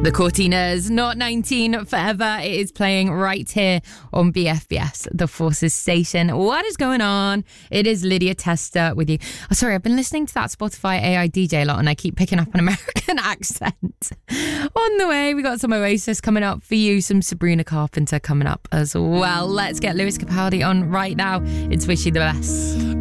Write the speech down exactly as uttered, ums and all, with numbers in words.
The Cortinas, Not nineteen Forever. It is playing right here on B F B S, the Forces station. What is going on? It is Lydia Tester with you. Oh, sorry, I've been listening to that Spotify A I D J a lot and I keep picking up an American accent. On the way, we got some Oasis coming up for you, some Sabrina Carpenter coming up as well. Let's get Lewis Capaldi on right now. It's Wish You the Best.